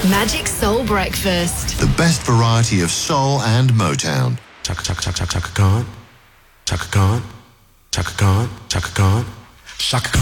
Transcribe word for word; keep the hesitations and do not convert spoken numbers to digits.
Magic Soul Breakfast. The best variety of soul and Motown. Chaka chaka chaka chaka Khan. Chaka Khan. Chaka Khan. Chaka Khan. Chaka Khan.